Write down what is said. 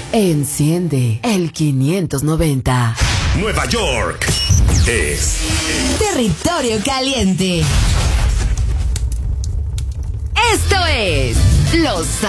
Enciende el 590. Nueva York es Territorio Caliente. Esto es Los